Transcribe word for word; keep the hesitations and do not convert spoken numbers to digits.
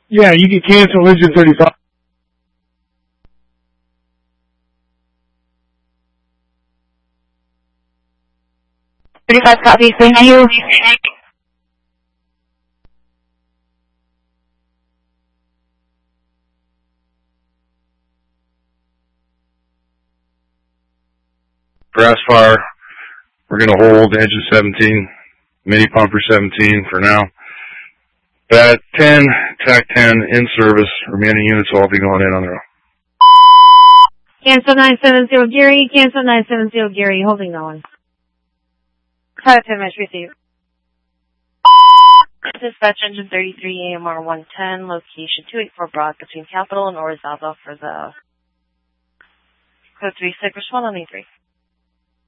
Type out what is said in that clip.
Yeah, you can cancel engine thirty-five. thirty-five copy, three nine you. Brass fire. We're going to hold engine seventeen, mini pumper seventeen for now. Bat ten, T A C ten in service. Remaining units will all be going in on their own. Cancel nine seven zero Gary, cancel nine seven zero Gary, holding no one. Five ten mesh received. Dispatch engine thirty-three A M R one ten, location two eight four Broad between Capitol and Orizaba for the code three six, respond on E three.